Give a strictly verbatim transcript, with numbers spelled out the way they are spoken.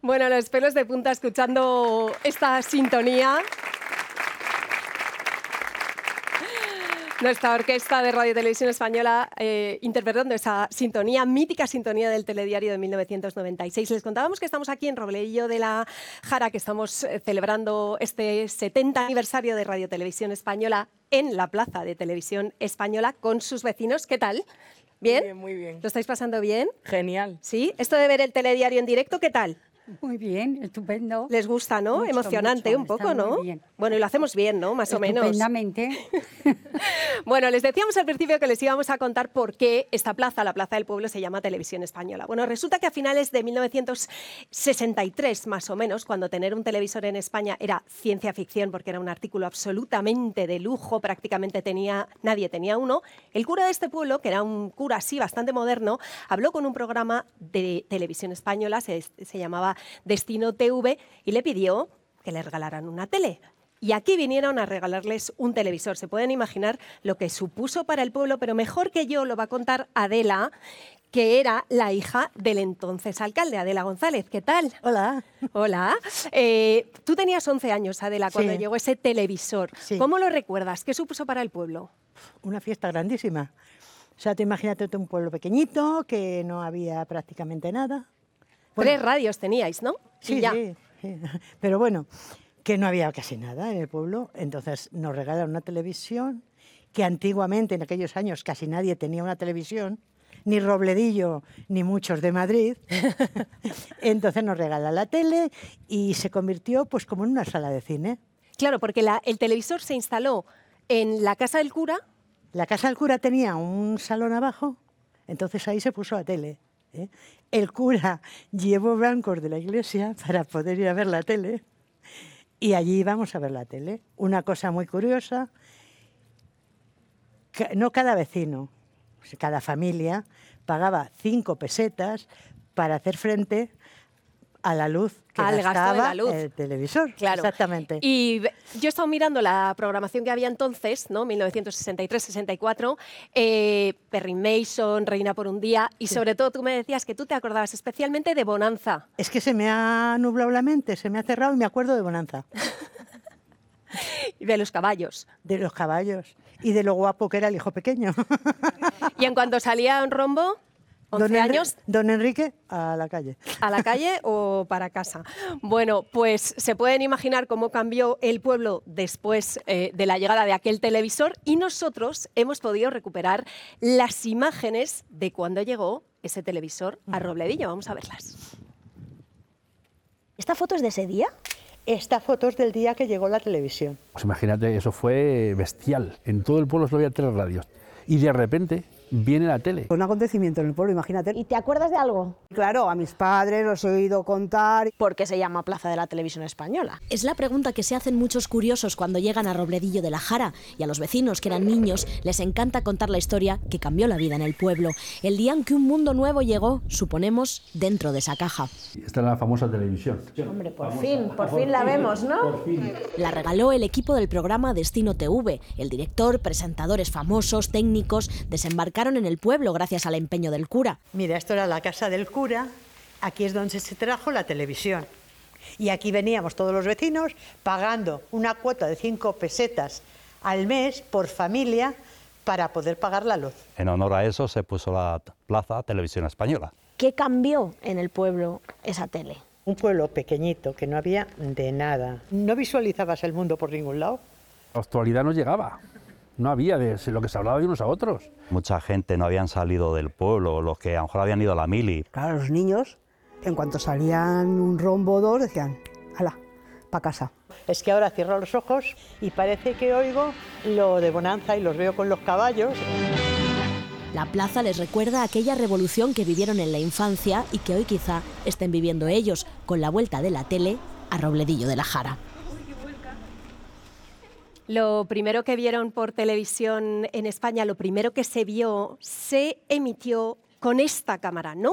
Bueno, los pelos de punta escuchando esta sintonía. Nuestra orquesta de Radio y Televisión Española eh, interpretando esa sintonía, mítica sintonía del telediario de mil novecientos noventa y seis. Les contábamos que estamos aquí en Robledillo de la Jara, que estamos eh, celebrando este setenta aniversario de Radio Televisión Española en la Plaza de Televisión Española con sus vecinos. ¿Qué tal? ¿Bien? Muy bien, muy bien. ¿Lo estáis pasando bien? Genial. ¿Sí? ¿Esto de ver el telediario en directo, qué tal? Muy bien, estupendo. Les gusta, ¿no? Mucho, Emocionante mucho, un poco, está ¿no? muy bien. Bueno, y lo hacemos bien, ¿no? Más o menos. Estupendamente. Bueno, les decíamos al principio que les íbamos a contar por qué esta plaza, la Plaza del Pueblo, se llama Televisión Española. Bueno, resulta que a finales de mil novecientos sesenta y tres, más o menos, cuando tener un televisor en España era ciencia ficción, porque era un artículo absolutamente de lujo, prácticamente tenía, nadie tenía uno, el cura de este pueblo, que era un cura así bastante moderno, habló con un programa de Televisión Española, se, se llamaba Destino T V, y le pidió que le regalaran una tele. Y aquí vinieron a regalarles un televisor. Se pueden imaginar lo que supuso para el pueblo, pero mejor que yo lo va a contar Adela, que era la hija del entonces alcalde, Adela González. ¿Qué tal? Hola. Hola. Eh, tú tenías once años, Adela, cuando Sí. llegó ese televisor. Sí. ¿Cómo lo recuerdas? ¿Qué supuso para el pueblo? Una fiesta grandísima. O sea, te imagínate un pueblo pequeñito, que no había prácticamente nada. Bueno, Tres radios teníais, ¿no? Y sí, ya. sí, sí. Pero bueno, que no había casi nada en el pueblo. Entonces nos regalan una televisión, que antiguamente, en aquellos años, casi nadie tenía una televisión, ni Robledillo, ni muchos de Madrid. Entonces nos regalan la tele y se convirtió pues como en una sala de cine. Claro, porque la- el televisor se instaló en la casa del cura. La casa del cura tenía un salón abajo, entonces ahí se puso la tele, ¿eh? El cura llevó bancos de la iglesia para poder ir a ver la tele y allí íbamos a ver la tele. Una cosa muy curiosa, que no cada vecino, cada familia pagaba cinco pesetas para hacer frente a la luz que Al gasto de gastaba la luz. el televisor. Claro. Exactamente. Y ve- yo he estado mirando la programación que había entonces, ¿no? mil novecientos sesenta y tres sesenta y cuatro, eh, Perry Mason, Reina por un día, y Sí. sobre todo tú me decías que tú te acordabas especialmente de Bonanza. Es que se me ha nublado la mente, se me ha cerrado y me acuerdo de Bonanza. Y de los caballos. De los caballos y de lo guapo que era el hijo pequeño. Y en cuanto salía un rombo, once Don Enri- años, Don Enrique a la calle. a la calle o para casa. Bueno, pues se pueden imaginar cómo cambió el pueblo después eh, de la llegada de aquel televisor, y nosotros hemos podido recuperar las imágenes de cuando llegó ese televisor a Robledillo. Vamos a verlas. ¿Esta foto es de ese día? Esta foto es del día que llegó la televisión. Pues imagínate, eso fue bestial. En todo el pueblo solo había tres radios. Y de repente viene la tele. Un acontecimiento en el pueblo, imagínate. ¿Y te acuerdas de algo? Claro, a mis padres los he oído contar. ¿Por qué se llama Plaza de la Televisión Española? Es la pregunta que se hacen muchos curiosos cuando llegan a Robledillo de la Jara, y a los vecinos que eran niños les encanta contar la historia que cambió la vida en el pueblo. El día en que un mundo nuevo llegó, suponemos, dentro de esa caja. Esta es la famosa televisión. Hombre, por fin, por fin la vemos, ¿no? La regaló el equipo del programa Destino T V. El director, presentadores famosos, técnicos, desembarcaron en el pueblo gracias al empeño del cura. Mira, esto era la casa del cura, aquí es donde se trajo la televisión. Y aquí veníamos todos los vecinos pagando una cuota de cinco pesetas al mes por familia para poder pagar la luz. En honor a eso se puso la Plaza Televisión Española. ¿Qué cambió en el pueblo esa tele? Un pueblo pequeñito que no había de nada. No visualizabas el mundo por ningún lado. La actualidad no llegaba. No había de lo que se hablaba de unos a otros. Mucha gente no habían salido del pueblo, los que a lo mejor habían ido a la mili. Claro, los niños, en cuanto salían un rombo o dos, decían, hala, pa' casa. Es que ahora cierro los ojos y parece que oigo lo de Bonanza y los veo con los caballos. La plaza les recuerda aquella revolución que vivieron en la infancia y que hoy quizá estén viviendo ellos, con la vuelta de la tele a Robledillo de la Jara. Lo primero que vieron por televisión en España, lo primero que se vio, se emitió con esta cámara, ¿no?